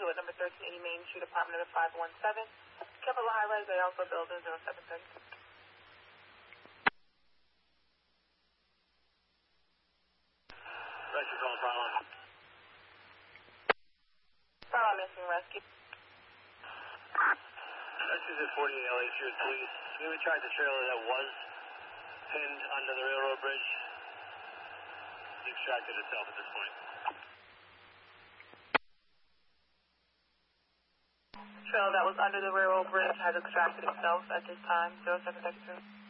2 at number 1380 Main Street, apartment number 517. Careful the high-rise, they also building 0730. Rescue calling Pylon. Pylon missing rescue. Rescue's at 48 LA Street, please. We tried the trailer that was pinned under the railroad bridge. It's extracted itself at this point. Trailer that was under the railroad bridge has extracted itself at this time, 0732.